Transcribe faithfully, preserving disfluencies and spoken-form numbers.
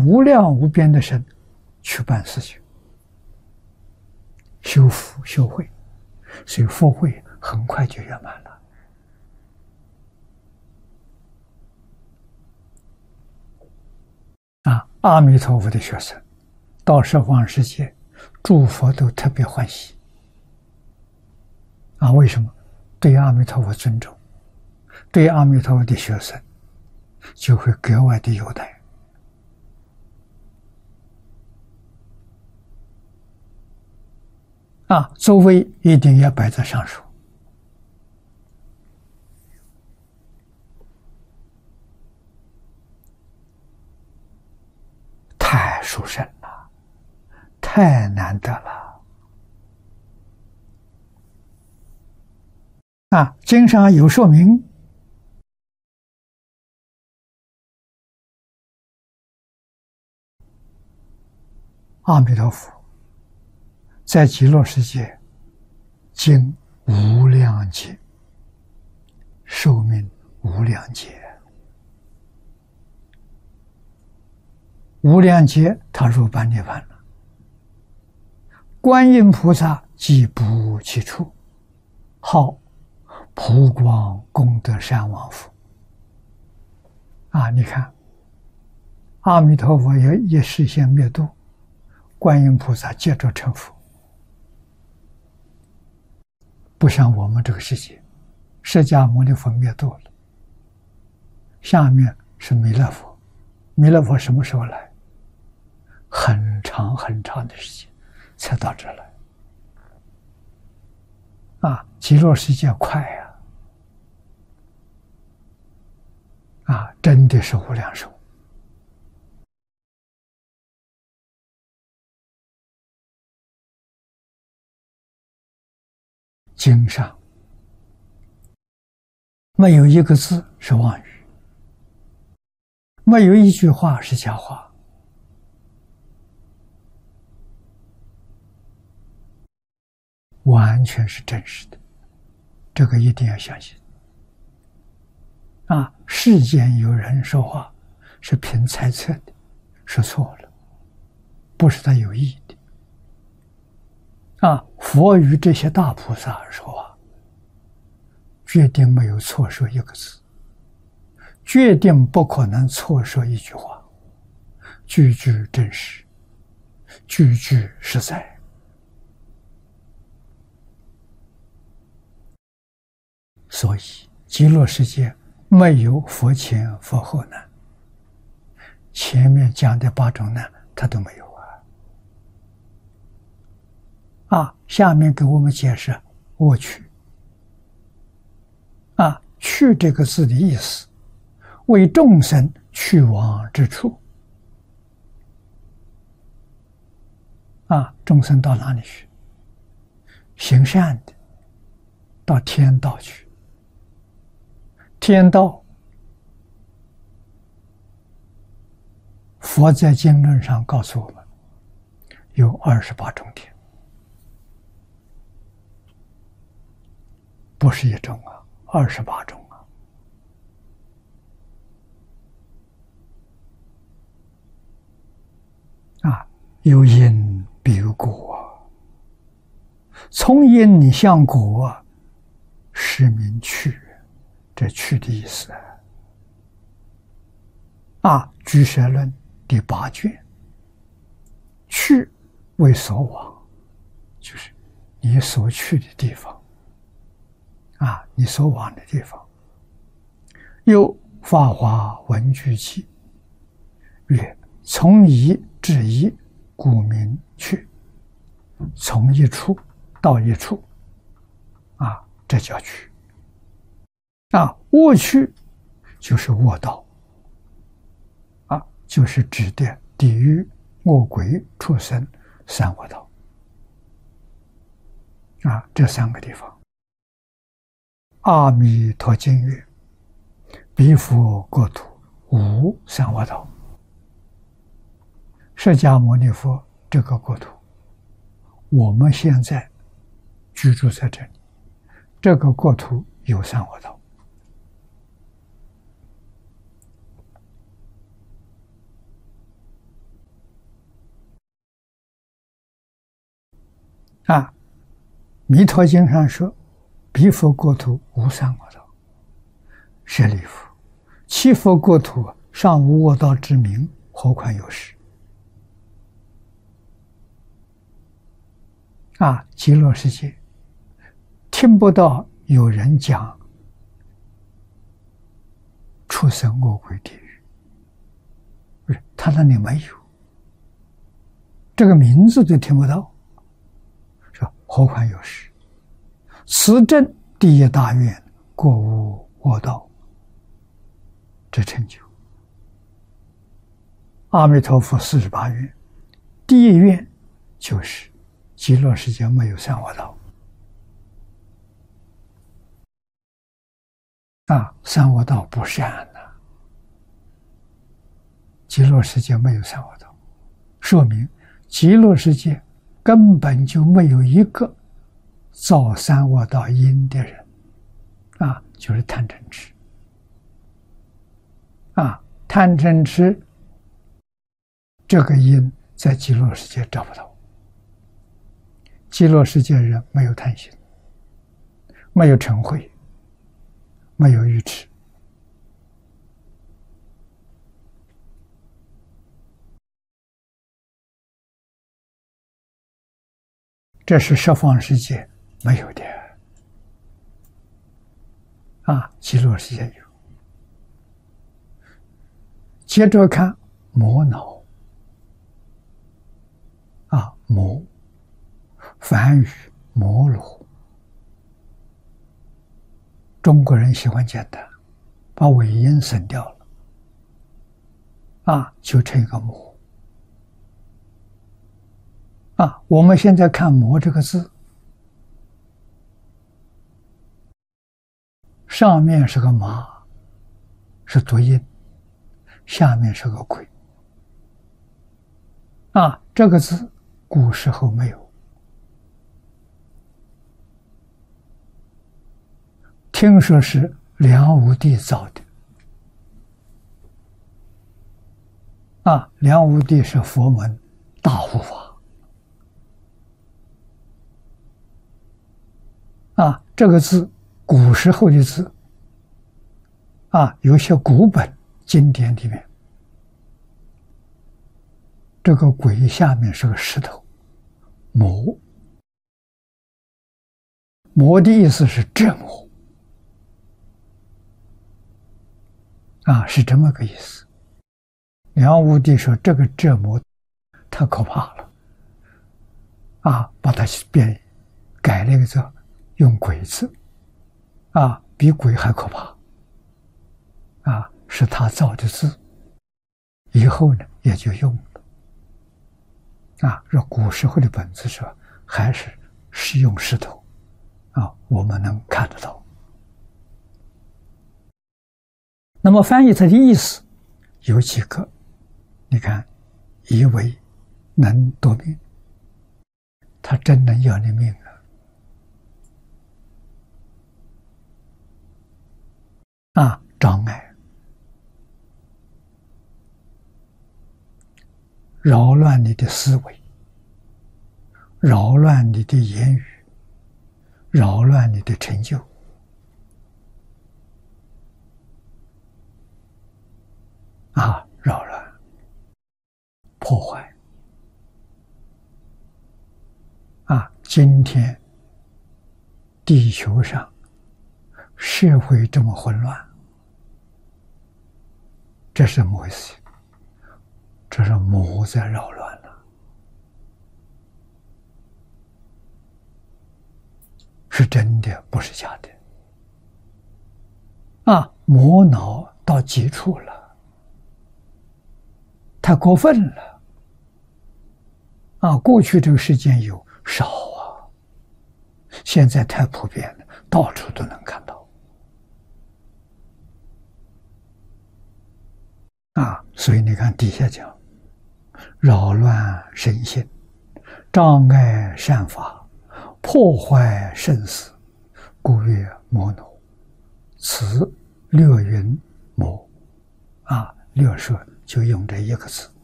无量无边的身去办事情，修福修慧，所以福慧很快就圆满了。啊，阿弥陀佛的学生到十方世界，诸佛都特别欢喜。啊，为什么？对阿弥陀佛尊重，对阿弥陀佛的学生就会格外的优待。啊，座位一定要摆在上首。太殊胜了，太难得了。啊，经上有说明，阿弥陀佛在极乐世界经无量劫，寿命无量劫。无量劫他入般涅槃了，观音菩萨即不其处，号普光功德山王佛。啊，你看，阿弥陀佛也也实现灭度，观音菩萨接着成佛。不像我们这个世界，释迦牟尼佛灭度了，下面是弥勒佛。弥勒佛什么时候来？很长很长的时间才到这来。啊，极乐世界快呀！啊，真的是无量寿。经上没有一个字是妄语，没有一句话是假话，完全是真实的，这个一定要相信。啊，世间有人说话是凭猜测的，是错了，不是他有意的。啊，佛与这些大菩萨说话，决定没有错说一个字，决定不可能错说一句话，句句真实，句句实在。所以极乐世界没有佛前佛后难，前面讲的八种难它都没有啊。啊，下面给我们解释我去。啊，去这个字的意思，为众生去往之处。啊，众生到哪里去？行善的，到天道去。天道，佛在经论上告诉我们，有二十八种天，不是一种啊，二十八种啊。啊，有因必有果，从因向果，是名去。这去的意思啊，《俱舍论》第八卷，去为所往，就是你所去的地方啊，你所往的地方。又《法华文具记》曰：从一至一，故名去。从一处到一处，啊，这叫去。啊，卧去就是卧道，啊，就是指的地狱、恶鬼、畜生三恶道，啊，这三个地方。阿弥陀经曰：彼佛国土无三恶道。释迦牟尼佛这个国土，我们现在居住在这里，这个国土有三恶道。 啊，《弥陀经》上说：“彼佛国土无三恶道。”舍利弗，其佛国土尚无恶道之名，何况有时？啊，极乐世界听不到有人讲畜生、恶鬼、地狱，不是他那里没有，这个名字都听不到，说何况有时？此正第一大愿，过无恶道之成就。阿弥陀佛四十八愿，第一愿就是极乐世界没有三恶道。啊，三恶道不善呐、啊！极乐世界没有三恶道，说明极乐世界根本就没有一个造三恶道因的人，啊，就是贪嗔痴。啊，贪嗔痴这个因在极乐世界找不到。极乐世界人没有贪心，没有嗔恚，没有愚痴。这是十方世界没有的。啊，极乐世界有。接着看魔脑。啊，魔，梵语摩罗。中国人喜欢简单，把尾音省掉了，啊，就成一个魔。啊，我们现在看魔这个字，上面是个马，是读音，下面是个鬼。啊，这个字古时候没有，听说是梁武帝造的。啊，梁武帝是佛门大护法。啊，这个字古时候的字，啊，有些古本经典里面，这个鬼下面是个石头，魔。魔的意思是折磨，啊，是这么个意思。梁武帝说这个折磨太可怕了，啊，把它变改了一个字，用鬼字，啊，比鬼还可怕，啊，是他造的字，以后呢也就用了，啊，这古时候的本子说还是是用石头，啊，我们能看得到。那么翻译它的意思有几个，你看，以为能夺命，他真能要你命啊！啊，障碍，扰乱你的思维，扰乱你的言语，扰乱你的成就。啊，扰乱，破坏。啊，今天地球上社会这么混乱，这是怎么回事？这是魔在扰乱了，是真的，不是假的。啊，魔脑到极处了，太过分了。啊，过去这个世间有少啊，现在太普遍了，到处都能看到。啊，所以你看底下讲，扰乱身心，障碍善法，破坏生死，故曰魔脑。此略云魔。啊，略说就用这一个字。